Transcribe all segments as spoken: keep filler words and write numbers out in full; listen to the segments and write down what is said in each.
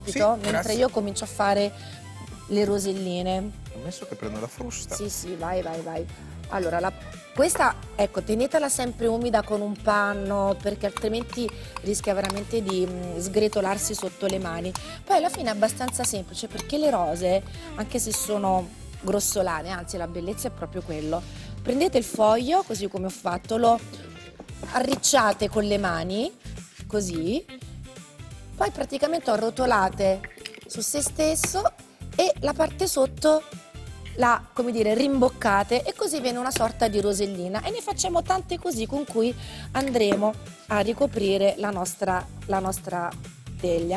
Sì, mentre grazie. io comincio a fare le roselline. Ammesso che prendo la frusta. Sì, sì, vai, vai, vai. Allora, la, questa, ecco, tenetela sempre umida con un panno, perché altrimenti rischia veramente di mh, sgretolarsi sotto le mani. Poi alla fine è abbastanza semplice, perché le rose, anche se sono grossolane, anzi la bellezza è proprio quello, prendete il foglio, così come ho fatto, lo arricciate con le mani, così, poi praticamente arrotolate su se stesso e la parte sotto la, come dire, rimboccate e così viene una sorta di rosellina e ne facciamo tante così con cui andremo a ricoprire la nostra, la nostra teglia.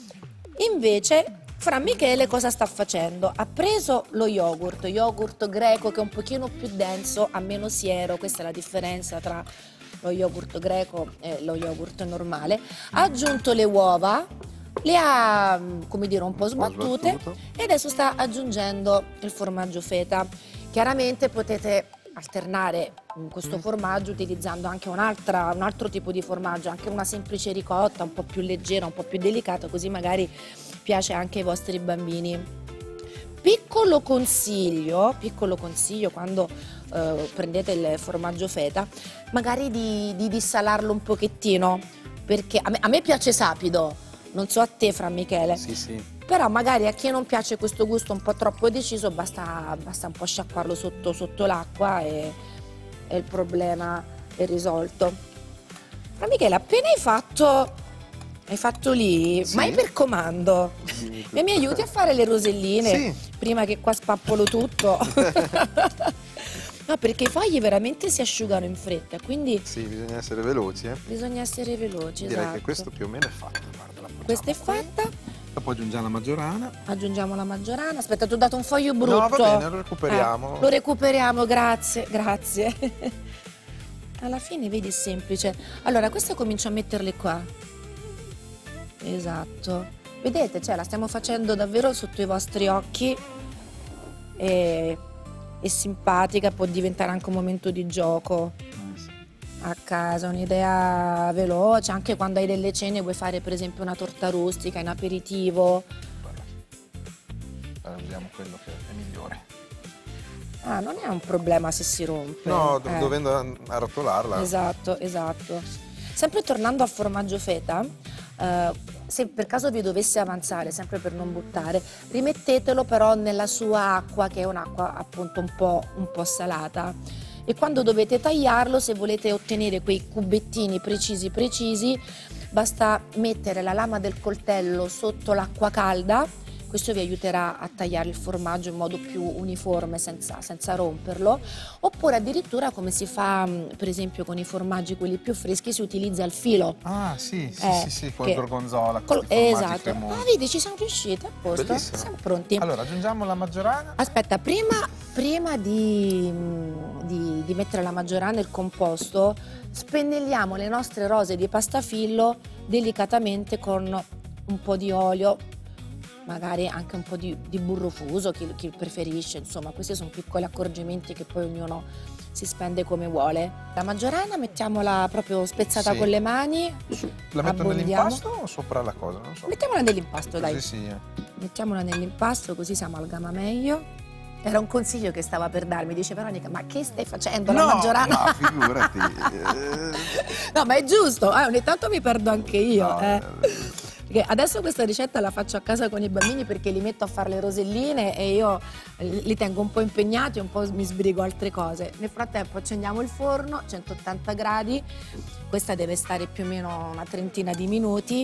Invece Fra Michele cosa sta facendo? Ha preso lo yogurt, yogurt greco che è un pochino più denso, ha meno siero, questa è la differenza tra lo yogurt greco e lo yogurt normale, ha aggiunto le uova, le ha, come dire, un po' sbattute e adesso sta aggiungendo il formaggio feta. Chiaramente potete alternare questo formaggio utilizzando anche un'altra, un altro tipo di formaggio, anche una semplice ricotta, un po' più leggera, un po' più delicata, così magari piace anche ai vostri bambini. Piccolo consiglio, piccolo consiglio quando eh, prendete il formaggio feta, magari di, di dissalarlo un pochettino, perché a me, a me piace sapido, non so a te Fra Michele, Sì, sì. però magari a chi non piace questo gusto un po' troppo deciso basta, basta un po' sciacquarlo sotto, sotto l'acqua e, e il problema è risolto. Fra Michele, appena hai fatto... Hai fatto lì, Sì. ma è per comando. E mi aiuti a fare le roselline, Sì. prima che qua spappolo tutto. No, perché i fogli veramente si asciugano in fretta, quindi Sì, bisogna essere veloci, eh. bisogna essere veloci, Direi esatto. che questo più o meno è fatto. Guarda, la facciamo Questa è qui. fatta, Dopo aggiungiamo la maggiorana. aggiungiamo la maggiorana. Aspetta, ti ho dato un foglio brutto. No, va bene, lo recuperiamo. Eh, lo recuperiamo, grazie, grazie. Alla fine, vedi, è semplice. Allora, questa comincio a metterle qua. Esatto, vedete, cioè la stiamo facendo davvero sotto i vostri occhi e è simpatica, può diventare anche un momento di gioco a casa, un'idea veloce, anche quando hai delle cene vuoi fare per esempio una torta rustica in aperitivo. Allora, usiamo quello che è migliore. Ah, non è un problema se si rompe. No, do- eh. dovendo arrotolarla. Esatto, esatto. Sempre tornando al formaggio feta, eh, se per caso vi dovesse avanzare, sempre per non buttare, rimettetelo però nella sua acqua, che è un'acqua appunto un po', un po' salata. E quando dovete tagliarlo, se volete ottenere quei cubettini precisi precisi, basta mettere la lama del coltello sotto l'acqua calda. Questo vi aiuterà a tagliare il formaggio in modo più uniforme senza, senza romperlo, oppure addirittura come si fa per esempio con i formaggi quelli più freschi, si utilizza il filo. Ah, sì, sì, Eh, sì, sì, con che- il gorgonzola, col- questi formaggi esatto. cremosi. Ah, vedi, ci siamo riusciti, a posto, Bellissimo. siamo pronti. Allora, aggiungiamo la maggiorana. Aspetta, prima, prima di, di- di mettere la maggiorana e il composto, spennelliamo le nostre rose di pastafillo delicatamente con un po' di olio, magari anche un po' di, di burro fuso, chi, chi preferisce, insomma, questi sono piccoli accorgimenti che poi ognuno si spende come vuole. La maggiorana mettiamola proprio spezzata Sì. con le mani, La metto abbondiamo. nell'impasto o sopra la cosa? Non so. Mettiamola nell'impasto, dai. Così sì. eh. Mettiamola nell'impasto così si amalgama meglio. Era un consiglio che stava per darmi, dice Veronica, ma che stai facendo? La No, maggiorana? no, figurati. eh, No, ma è giusto, eh, ogni tanto mi perdo anche io. no, eh. eh, Perché adesso questa ricetta la faccio a casa con i bambini perché li metto a fare le roselline e io li tengo un po' impegnati e un po' mi sbrigo altre cose. Nel frattempo accendiamo il forno, centottanta gradi, questa deve stare più o meno una trentina di minuti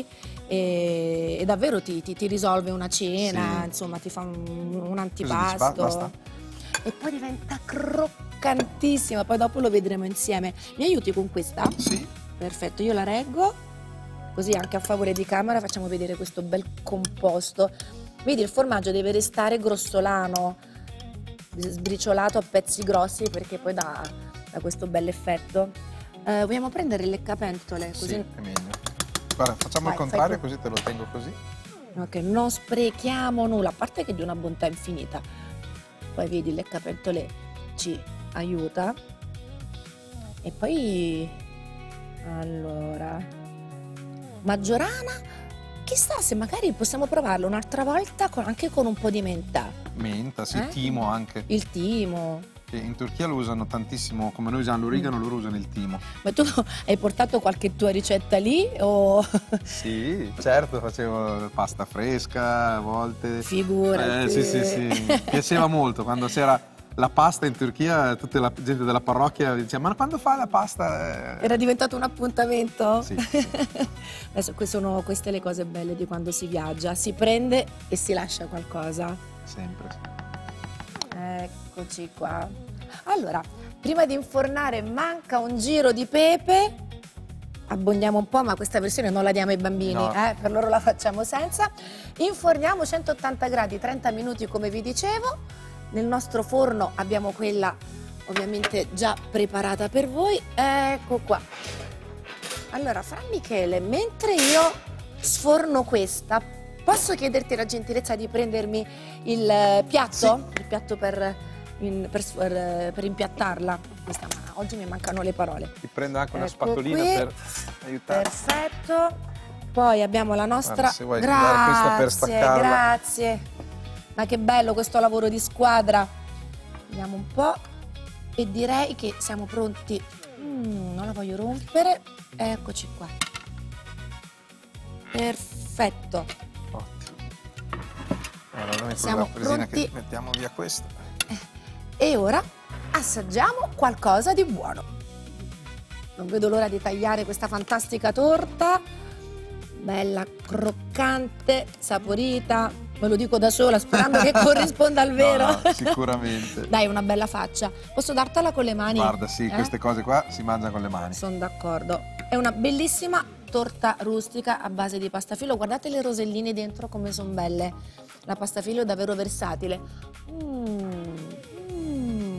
e, e davvero ti, ti- ti risolve una cena, Sì. insomma ti fa un, un dici, antipasto. basta? E poi diventa croccantissima, poi dopo lo vedremo insieme. Mi aiuti con questa? Sì. Perfetto, io la reggo. Così anche a favore di camera facciamo vedere questo bel composto. Vedi, il formaggio deve restare grossolano, sbriciolato a pezzi grossi perché poi dà, dà questo bel effetto. Eh, vogliamo prendere il leccapentole? Così... Sì, è meglio. Guarda, facciamo Vai, il contrario, fai tu. così te lo tengo così. Ok, non sprechiamo nulla, a parte che è di una bontà infinita. Poi vedi, il leccapentole ci aiuta. E poi... Allora... Maggiorana chissà se magari possiamo provarlo un'altra volta con- anche con un po' di menta. Menta, sì, Eh? timo anche. Il timo. Che in Turchia lo usano tantissimo, come noi usiamo l'origano, loro usano il timo. Ma tu hai portato qualche tua ricetta lì o Sì, certo, facevo pasta fresca a volte. figurati? Eh, sì, sì, sì. Piaceva molto quando c'era la pasta in Turchia, tutta la gente della parrocchia diceva: ma quando fa la pasta? Eh, Era diventato un appuntamento? Sì, sì. Adesso que- sono queste le cose belle di quando si viaggia, si prende e si lascia qualcosa. Sempre, sì. Eccoci qua. Allora, prima di infornare manca un giro di pepe. Abbondiamo un po', ma questa versione non la diamo ai bambini, No. eh, per loro la facciamo senza. Inforniamo centottanta gradi, trenta minuti come vi dicevo. Nel nostro forno abbiamo quella ovviamente già preparata per voi. Ecco qua. Allora, Fra Michele, mentre io sforno questa, posso chiederti la gentilezza di prendermi il eh, piatto? Il piatto per, in- per, per- per impiattarla? Questa, ma oggi mi mancano le parole. Ti prendo anche una Ecco spatolina qui. per aiutare. Perfetto. Poi abbiamo la nostra. Guarda, se vuoi usare questa per Grazie, staccarla. grazie. Ma che bello questo lavoro di squadra. Vediamo un po'. E direi che siamo pronti. Mm, non la voglio rompere. Eccoci qua. Perfetto. Ottimo. Allora, noi Siamo con la presina pronti. che mettiamo via questo. E ora assaggiamo qualcosa di buono. Non vedo l'ora di tagliare questa fantastica torta. Bella, croccante, saporita. Me lo dico da sola sperando che corrisponda al vero. No, no, sicuramente. Dai, una bella faccia. Posso dartela con le mani? Guarda, sì, Eh? queste cose qua si mangiano con le mani. Sono d'accordo. È una bellissima torta rustica a base di pastafilo. Guardate le roselline dentro come sono belle. La pastafilo è davvero versatile. Mm, mm.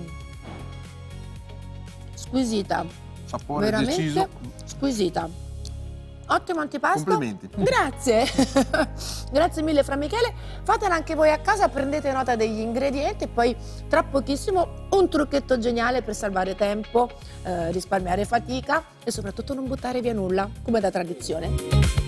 Squisita. Sapore Veramente deciso. squisita. Ottimo antipasto. Complimenti. Grazie. Grazie mille Fra Michele. Fatela anche voi a casa, prendete nota degli ingredienti e poi tra pochissimo un trucchetto geniale per salvare tempo, eh, risparmiare fatica e soprattutto non buttare via nulla, come da tradizione.